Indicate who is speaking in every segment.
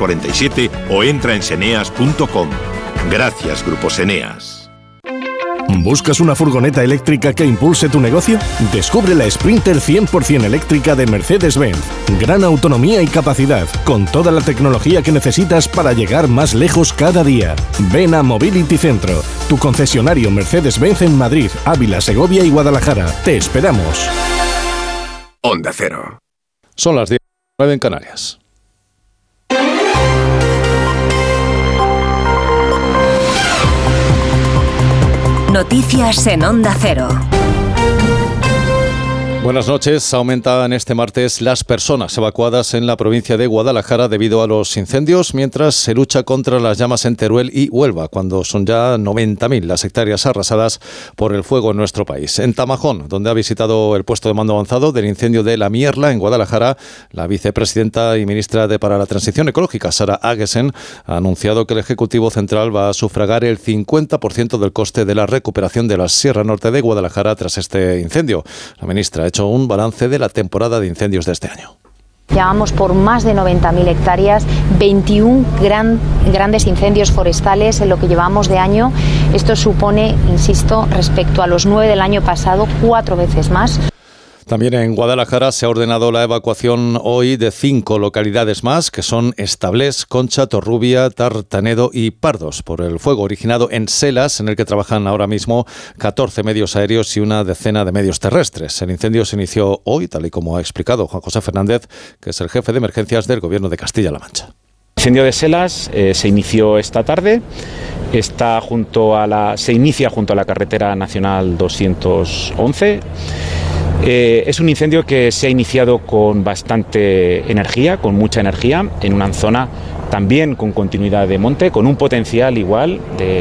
Speaker 1: 647 o entra en seneas.com. Gracias, Grupo Seneas.
Speaker 2: ¿Buscas una furgoneta eléctrica que impulse tu negocio? Descubre la Sprinter 100% eléctrica de Mercedes-Benz. Gran autonomía y capacidad, con toda la tecnología que necesitas para llegar más lejos cada día. Ven a Mobility Centro, tu concesionario Mercedes-Benz en Madrid, Ávila, Segovia y Guadalajara. Te esperamos.
Speaker 1: Onda Cero.
Speaker 3: Son las 10:09 en Canarias.
Speaker 4: Noticias en Onda Cero.
Speaker 3: Buenas noches. Aumentan este martes las personas evacuadas en la provincia de Guadalajara debido a los incendios, mientras se lucha contra las llamas en Teruel y Huelva, cuando son ya 90.000 las hectáreas arrasadas por el fuego en nuestro país. En Tamajón, donde ha visitado el puesto de mando avanzado del incendio de La Mierla, en Guadalajara, la vicepresidenta y ministra para la Transición Ecológica, Sara Agesen, ha anunciado que el Ejecutivo Central va a sufragar el 50% del coste de la recuperación de la Sierra Norte de Guadalajara tras este incendio. La ministra ha hecho un balance de la temporada de incendios de este año.
Speaker 5: Llevamos por más de 90.000 hectáreas, 21 grandes incendios forestales en lo que llevamos de año. Esto supone, insisto, respecto a los 9 del año pasado, 4 veces más.
Speaker 3: También en Guadalajara se ha ordenado la evacuación hoy de 5 localidades más, que son Establés, Concha, Torrubia, Tartanedo y Pardos, por el fuego originado en Selas, en el que trabajan ahora mismo 14 medios aéreos y una decena de medios terrestres. El incendio se inició hoy, tal y como ha explicado Juan José Fernández, que es el jefe de emergencias del Gobierno de Castilla-La Mancha.
Speaker 6: El incendio de Selas se inició esta tarde. Se inicia junto a la carretera nacional 211. Es un incendio que se ha iniciado con bastante energía, con mucha energía, en una zona también con continuidad de monte, con un potencial igual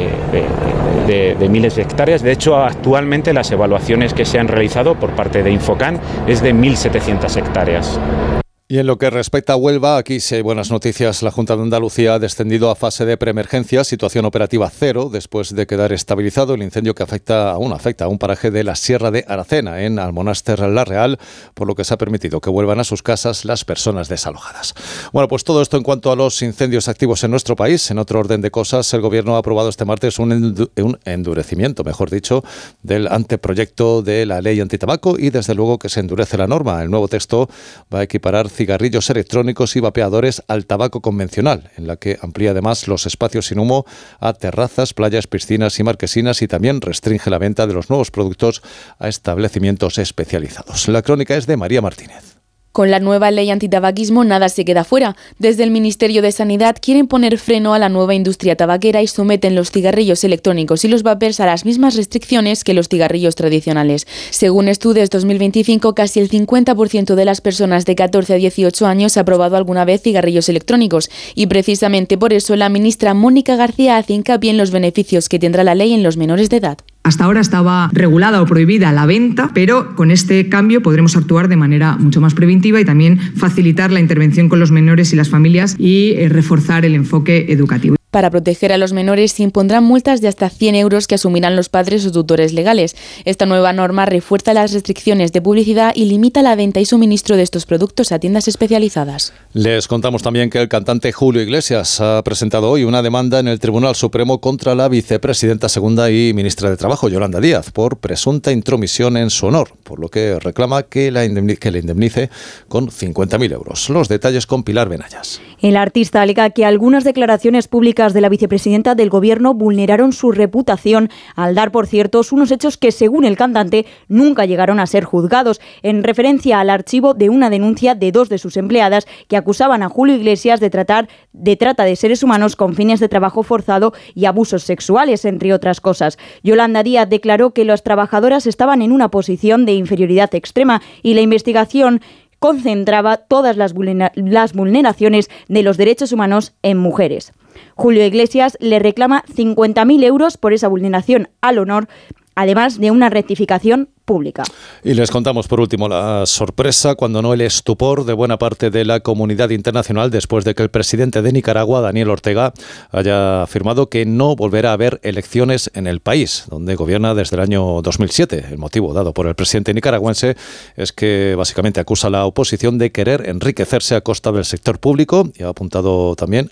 Speaker 6: de miles de hectáreas. De hecho, actualmente las evaluaciones que se han realizado por parte de Infocan es de 1.700 hectáreas.
Speaker 3: Y en lo que respecta a Huelva, aquí sí hay buenas noticias. La Junta de Andalucía ha descendido a fase de preemergencia, situación operativa 0, después de quedar estabilizado el incendio que afecta a un paraje de la Sierra de Aracena, en Almonaster La Real, por lo que se ha permitido que vuelvan a sus casas las personas desalojadas. Bueno, pues todo esto en cuanto a los incendios activos en nuestro país. En otro orden de cosas, el Gobierno ha aprobado este martes un endurecimiento, mejor dicho, del anteproyecto de la ley antitabaco y desde luego que se endurece la norma. El nuevo texto va a equiparar cigarrillos electrónicos y vapeadores al tabaco convencional, en la que amplía además los espacios sin humo a terrazas, playas, piscinas y marquesinas, y también restringe la venta de los nuevos productos a establecimientos especializados. La crónica es de María Martínez.
Speaker 7: Con la nueva ley antitabaquismo nada se queda fuera. Desde el Ministerio de Sanidad quieren poner freno a la nueva industria tabaquera y someten los cigarrillos electrónicos y los vapers a las mismas restricciones que los cigarrillos tradicionales. Según estudios 2025, casi el 50% de las personas de 14 a 18 años ha probado alguna vez cigarrillos electrónicos, y precisamente por eso la ministra Mónica García hace hincapié en los beneficios que tendrá la ley en los menores de edad.
Speaker 8: Hasta ahora estaba regulada o prohibida la venta, pero con este cambio podremos actuar de manera mucho más preventiva y también facilitar la intervención con los menores y las familias y reforzar el enfoque educativo.
Speaker 7: Para proteger a los menores se impondrán multas de hasta 100 euros que asumirán los padres o tutores legales. Esta nueva norma refuerza las restricciones de publicidad y limita la venta y suministro de estos productos a tiendas especializadas.
Speaker 3: Les contamos también que el cantante Julio Iglesias ha presentado hoy una demanda en el Tribunal Supremo contra la vicepresidenta segunda y ministra de Trabajo, Yolanda Díaz, por presunta intromisión en su honor, por lo que reclama que le indemnice con 50.000 euros. Los detalles con Pilar Benayas.
Speaker 9: El artista alega que algunas declaraciones públicas de la vicepresidenta del Gobierno vulneraron su reputación al dar por ciertos unos hechos que, según el cantante, nunca llegaron a ser juzgados, en referencia al archivo de una denuncia de 2 de sus empleadas que acusaban a Julio Iglesias de trata de seres humanos con fines de trabajo forzado y abusos sexuales, entre otras cosas. Yolanda Díaz declaró que las trabajadoras estaban en una posición de inferioridad extrema y la investigación concentraba todas las vulneraciones de los derechos humanos en mujeres. Julio Iglesias le reclama 50.000 euros por esa vulneración al honor, además de una rectificación pública.
Speaker 3: Y les contamos por último la sorpresa, cuando no el estupor, de buena parte de la comunidad internacional después de que el presidente de Nicaragua, Daniel Ortega, haya afirmado que no volverá a haber elecciones en el país, donde gobierna desde el año 2007. El motivo dado por el presidente nicaragüense es que básicamente acusa a la oposición de querer enriquecerse a costa del sector público y ha apuntado también